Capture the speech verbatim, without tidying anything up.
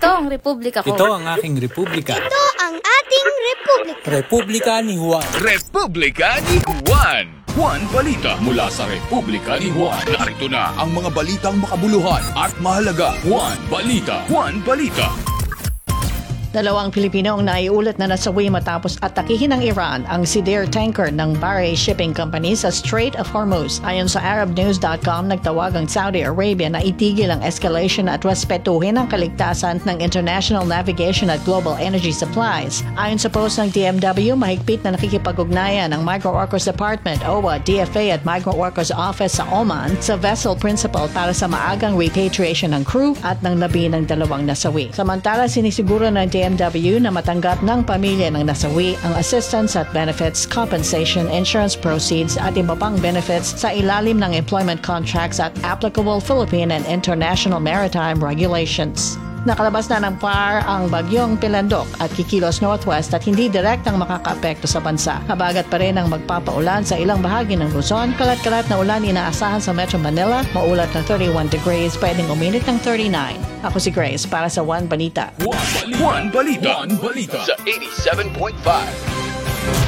Ito ang republika ko. Ito ang aking republika. Ito ang ating republika. Republika ni Juan. Republika ni Juan. Juan Balita mula sa Republika ni Juan. Narito na ang mga balitang makabuluhan at mahalaga. Juan Balita. Juan Balita. Dalawang Pilipino ang naiulat na nasawi matapos atakihin ng Iran ang Sidir tanker ng Bahrain Shipping Company sa Strait of Hormuz. Ayon sa Arab News dot com, nagtawag ang Saudi Arabia na itigil ang escalation at respetuhin ang kaligtasan ng international navigation at global energy supplies. Ayon sa post ng D M W, mahigpit na nakikipag-ugnayan ng Migrant Workers Department, O W A, D F A at Migrant Workers Office sa Oman sa vessel principal para sa maagang repatriation ng crew at ng labi ng dalawang nasawi. Samantala, sinisiguro ng D M W na matanggap ng pamilya ng nasawi ang assistance at benefits, compensation, insurance proceeds at iba pang benefits sa ilalim ng employment contracts at applicable Philippine and international maritime regulations. Nakalabas na ng P A R ang bagyong Pilandok at kikilos northwest at hindi direktang makakaapekto sa bansa. Habagat pa rin ang magpapaulan sa ilang bahagi ng Luzon. Kalat-kalat na ulan inaasahan sa Metro Manila, maulat na thirty-one degrees, pwedeng uminit ng thirty-nine. Ako si Grace para sa Juan Balita. Juan Balita. Juan Balita. Juan Balita. Sa eighty-seven point five.